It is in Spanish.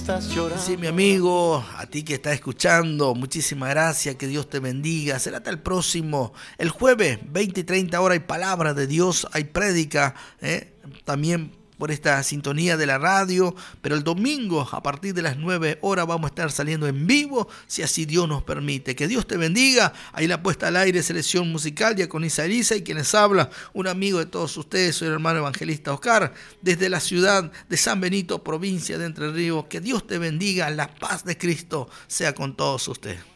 Sí, mi amigo, a ti que estás escuchando, muchísimas gracias, que Dios te bendiga. Será hasta el próximo, el jueves, 20 y 30 horas, hay palabra de Dios, hay prédica, también por esta sintonía de la radio, pero el domingo a partir de las 9 horas vamos a estar saliendo en vivo, si así Dios nos permite. Que Dios te bendiga. Ahí la puesta al aire, selección musical, Diaconisa Elisa y quienes habla, un amigo de todos ustedes, soy el hermano evangelista Oscar, desde la ciudad de San Benito, provincia de Entre Ríos. Que Dios te bendiga, la paz de Cristo sea con todos ustedes.